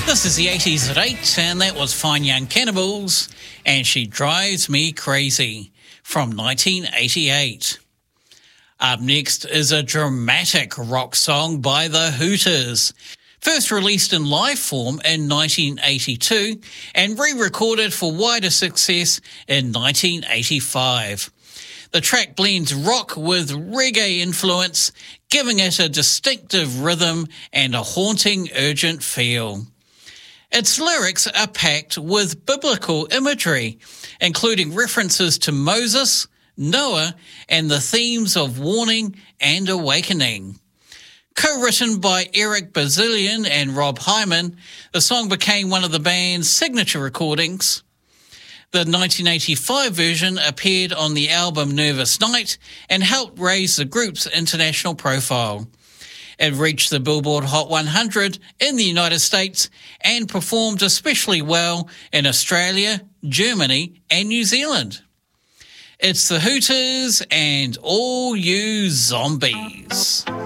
This is the 80s at 8, and that was Fine Young Cannibals, and She Drives Me Crazy, from 1988. Up next is a dramatic rock song by the Hooters, first released in live form in 1982 and re-recorded for wider success in 1985. The track blends rock with reggae influence, giving it a distinctive rhythm and a haunting, urgent feel. Its lyrics are packed with biblical imagery, including references to Moses, Noah, and the themes of warning and awakening. Co-written by Eric Bazilian and Rob Hyman, the song became one of the band's signature recordings. The 1985 version appeared on the album Nervous Night and helped raise the group's international profile. It reached the Billboard Hot 100 in the United States and performed especially well in Australia, Germany, and New Zealand. It's the Hooters and All You Zombies.